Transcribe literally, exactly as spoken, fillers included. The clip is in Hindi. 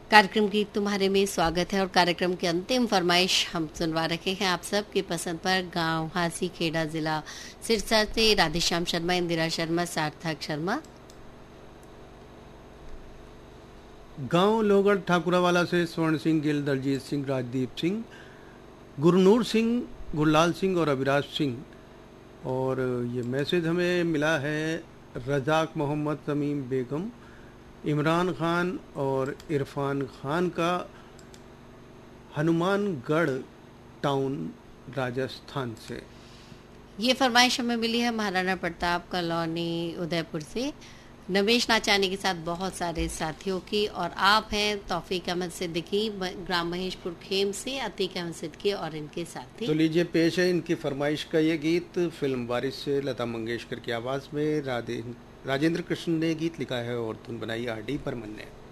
कार्यक्रम गीत तुम्हारे में स्वागत है और कार्यक्रम की अंतिम फरमाइश हम सुनवा रखे हैं आप सब की पसंद पर। गांव हासी खेड़ा जिला सिरसा से राधेश्याम शर्मा, इंदिरा शर्मा, सार्थक शर्मा। गांव लोगढ़ ठाकुरावाला से स्वर्ण सिंह गिल, दलजीत सिंह, राजदीप सिंह, गुरनूर सिंह, गुरलाल सिंह और अभिराज सिंह। और ये मैसेज हमें मिला है रजाक मोहम्मद, तमीम बेगम, इमरान खान और इरफान खान का, हनुमानगढ़ टाउन राजस्थान से। ये फरमाइश हमें मिली है महाराणा प्रताप कॉलोनी उदयपुर से नवेश नाचानी के साथ बहुत सारे साथियों की। और आप हैं तौफीक अहमद सिद्दीकी, ग्राम महेशपुर खेम से, अतीक अहमद सिद्दीकी और इनके साथी। तो लीजिए पेश है इनकी फरमाइश का ये गीत। फिल्म बारिश से लता मंगेशकर की आवाज़ में राधे राजेंद्र कृष्ण ने गीत लिखा है और धुन बनाई आर डी बर्मन ने।